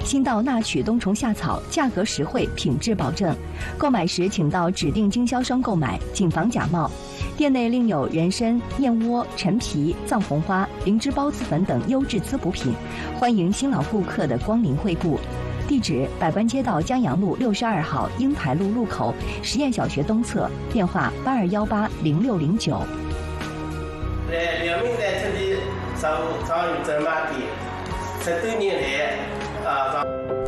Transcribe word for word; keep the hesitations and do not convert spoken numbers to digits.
新到纳曲冬虫夏草，价格实惠，品质保证。购买时请到指定经销商购买，谨防假冒。店内另有人参、燕窝、陈皮、藏红花、灵芝孢子粉等优质滋补品，欢迎新老顾客的光临惠顾。地址：百官街道江阳路六十二号英台路路口实验小学东侧，电话八二幺八零六零九。 在两名在这里上上有这么的，十多年来啊。